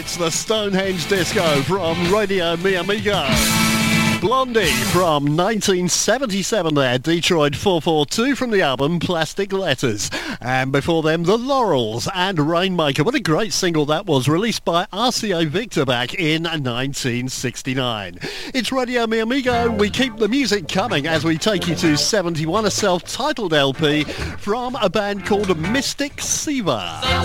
It's the Stonehenge Disco from Radio Mi Amigo. Blondie from 1977 there, Detroit 442 from the album Plastic Letters. And before them, The Laurels and Rainmaker. What a great single that was, released by RCA Victor back in 1969. It's Radio Mi Amigo. We keep the music coming as we take you to 71, a self-titled LP from a band called Mystic Siva.